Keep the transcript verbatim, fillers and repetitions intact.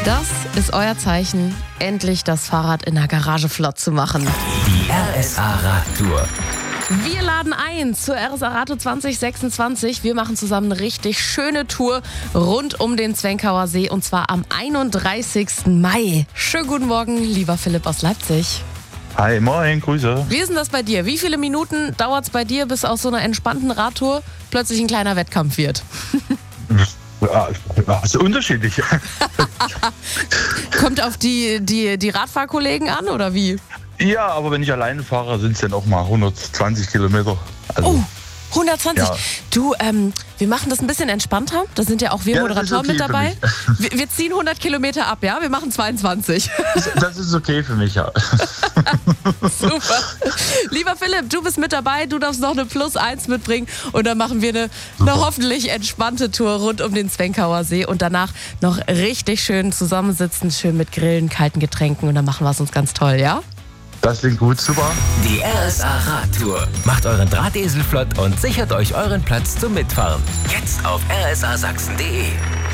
Das ist euer Zeichen, endlich das Fahrrad in der Garage flott zu machen. Die R S A Radtour. Wir laden ein zur R S A Radtour zwanzig sechsundzwanzig. Wir machen zusammen eine richtig schöne Tour rund um den Zwenkauer See und zwar am einunddreißigsten Mai. Schönen guten Morgen, lieber Philipp aus Leipzig. Hi, moin, Grüße. Wie ist denn das bei dir? Wie viele Minuten dauert es bei dir, bis aus so einer entspannten Radtour plötzlich ein kleiner Wettkampf wird? Ja, das ist unterschiedlich. Kommt auf die, die, die Radfahrkollegen an oder wie? Ja, aber wenn ich alleine fahre, sind es dann auch mal hundertzwanzig Kilometer. Also, Oh, hundertzwanzig. Ja. Du, ähm, wir machen das ein bisschen entspannter. Da sind ja auch wir Ja, das ist Moderatoren okay mit für dabei. mich. Wir, wir ziehen hundert Kilometer ab, ja? Wir machen zweiundzwanzig. das, das ist okay für mich, ja. Super. Lieber Philipp, du bist mit dabei. Du darfst noch eine Plus eins mitbringen. Und dann machen wir eine, eine hoffentlich entspannte Tour rund um den Zwenkauer See. Und danach noch richtig schön zusammensitzen, schön mit Grillen, kalten Getränken. Und dann machen wir es uns ganz toll, ja? Das klingt gut, super. Die R S A Radtour. Macht euren Drahtesel flott und sichert euch euren Platz zum Mitfahren. Jetzt auf r s a sachsen punkt d e.